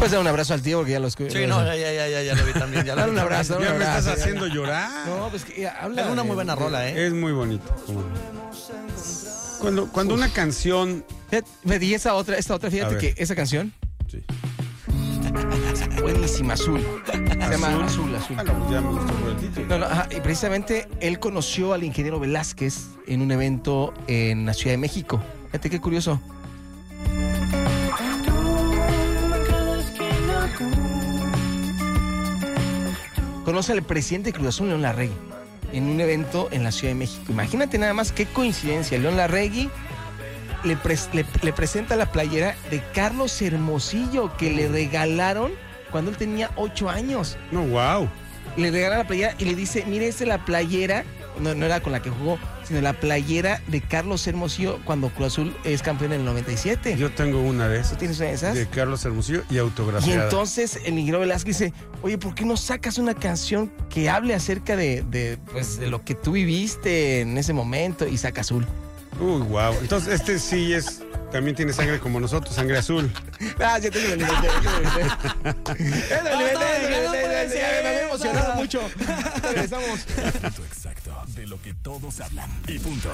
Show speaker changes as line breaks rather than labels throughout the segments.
Puedes dar un abrazo al tío porque ya lo escuché.
Sí, no, ya lo vi también.
Dale un abrazo.
Ya me estás haciendo llorar.
No, pues que habla.
Es una muy buena rola, ¿eh?
Es muy bonito. Cuando una canción...
Me di esta otra, fíjate que esa canción.
Sí.
Buenísima, Azul. Se llama Azul.
Ah, no, pues ya me gustó por el título.
No, y precisamente él conoció al ingeniero Velázquez en un evento en la Ciudad de México. Fíjate qué curioso. Conoce al presidente de Cruz Azul, León Larregui, en un evento en la Ciudad de México. Imagínate nada más qué coincidencia. León Larregui le presenta la playera de Carlos Hermosillo que le regalaron cuando él tenía 8 años.
No, wow.
Le regala la playera y le dice, mire, esta es la playera, no era con la que jugó, sino la playera de Carlos Hermosillo cuando Cruz Azul es campeón en el 97.
Yo tengo una de esas.
¿Tú tienes una de esas?
De Carlos Hermosillo y
Y
autografiada.
entonces el ingeniero Velázquez dice, oye, ¿por qué no sacas una canción que hable acerca de lo que tú viviste en ese momento? Y saca Azul.
Uy, wow. Entonces sí también tiene sangre como nosotros, sangre azul.
Ah, ya te lo inventé. Me había emocionado mucho. Regresamos.
Punto exacto de lo que todos hablan. Y punto.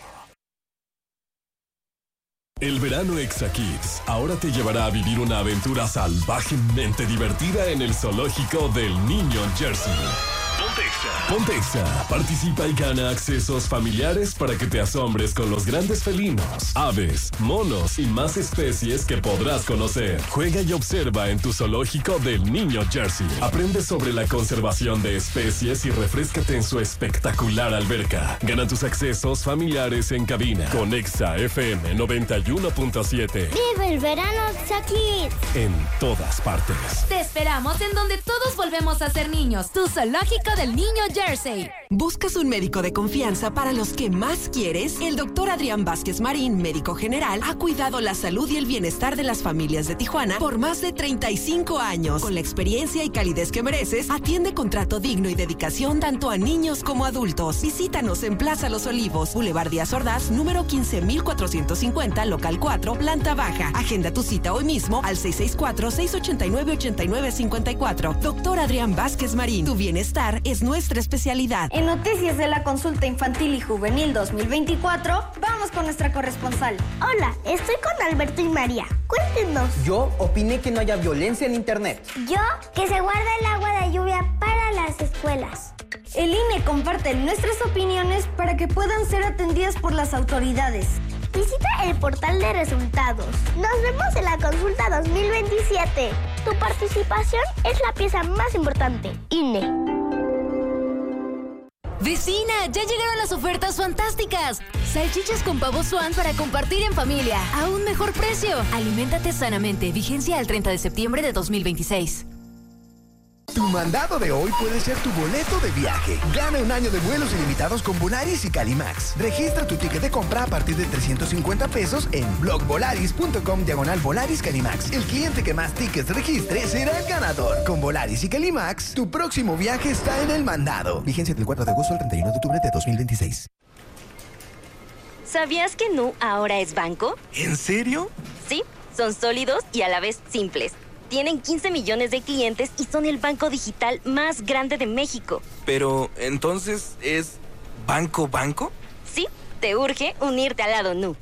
El verano Exa Kids ahora te llevará a vivir una aventura salvajemente divertida en el zoológico del Niño Jersey. Ponte Exa. Participa y gana accesos familiares para que te asombres con los grandes felinos, aves, monos y más especies que podrás conocer. Juega y observa en tu zoológico del Niño Jersey. Aprende sobre la conservación de especies y refréscate en su espectacular alberca. Gana tus accesos familiares en cabina con Exa FM 91.7.
¡Vive el verano Exa Kids!
En todas partes.
Te esperamos en donde todos volvemos a ser niños. Tu zoológico del Niño Jersey.
¿Buscas un médico de confianza para los que más quieres? El doctor Adrián Vázquez Marín, médico general, ha cuidado la salud y el bienestar de las familias de Tijuana por más de 35 años. Con la experiencia y calidez que mereces, atiende con trato digno y dedicación tanto a niños como adultos. Visítanos en Plaza Los Olivos, Boulevard Díaz Ordaz, número 15450, local 4, planta baja. Agenda tu cita hoy mismo al 664-689-8954. Doctor Adrián Vázquez Marín, tu bienestar es nuestra especialidad.
En noticias de la consulta infantil y juvenil 2024, vamos con nuestra corresponsal. Hola, estoy con Alberto y María. Cuéntenos.
Yo opiné que no haya violencia en internet.
Yo, que se guarda el agua de lluvia para las escuelas. El INE comparte nuestras opiniones para que puedan ser atendidas por las autoridades. Visita el portal de resultados. Nos vemos en la consulta 2027. Tu participación es la pieza más importante. INE.
Vecina, ya llegaron las ofertas fantásticas. Salchichas con pavo Swan para compartir en familia. A un mejor precio. Aliméntate sanamente. Vigencia al 30 de septiembre de 2026.
Tu mandado de hoy puede ser tu boleto de viaje. Gana un año de vuelos ilimitados con Volaris y Calimax. Registra tu ticket de compra a partir de 350 pesos en blogvolaris.com/Volaris Calimax. El cliente que más tickets registre será el ganador. Con Volaris y Calimax, tu próximo viaje está en el mandado. Vigencia del 4 de agosto al 31 de octubre de 2026.
¿Sabías que Nu ahora es banco?
¿En serio?
Sí, son sólidos y a la vez simples. Tienen 15 millones de clientes y son el banco digital más grande de México.
Pero, ¿entonces es banco?
Sí, te urge unirte al lado Nu.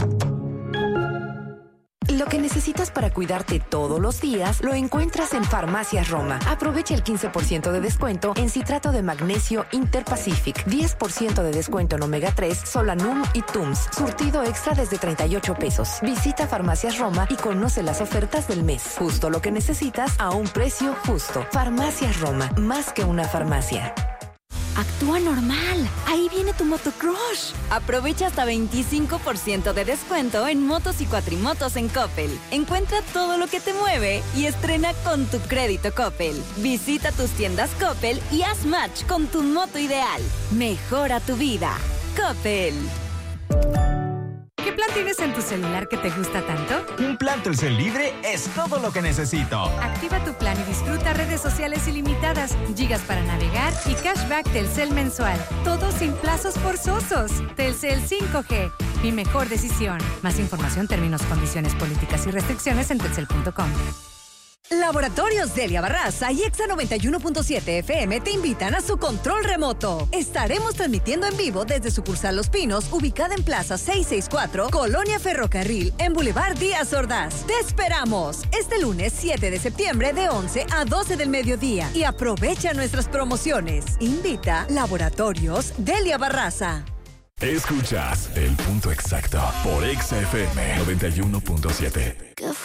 Lo que necesitas para cuidarte todos los días lo encuentras en Farmacias Roma. Aprovecha el 15% de descuento en citrato de magnesio Interpacific, 10% de descuento en omega 3, Solanum y Tums. Surtido extra desde 38 pesos. Visita Farmacias Roma y conoce las ofertas del mes. Justo lo que necesitas a un precio justo. Farmacias Roma, más que una farmacia.
Actúa normal. Ahí viene tu motocrush. Aprovecha hasta 25% de descuento en motos y cuatrimotos en Coppel. Encuentra todo lo que te mueve y estrena con tu crédito Coppel. Visita tus tiendas Coppel y haz match con tu moto ideal. Mejora tu vida. Coppel.
¿Qué plan tienes en tu celular que te gusta tanto?
Un plan Telcel libre es todo lo que necesito.
Activa tu plan y disfruta redes sociales ilimitadas, gigas para navegar y cashback Telcel mensual. Todo sin plazos forzosos. Telcel 5G. Mi mejor decisión. Más información, términos, condiciones, políticas y restricciones en telcel.com.
Laboratorios Delia Barraza y Exa 91.7 FM te invitan a su control remoto. Estaremos transmitiendo en vivo desde sucursal Los Pinos, ubicada en Plaza 664, Colonia Ferrocarril, en Boulevard Díaz Ordaz. ¡Te esperamos! Este lunes 7 de septiembre de 11 a 12 del mediodía. Y aprovecha nuestras promociones. Invita Laboratorios Delia Barraza.
Escuchas El Punto Exacto por Exa FM 91.7.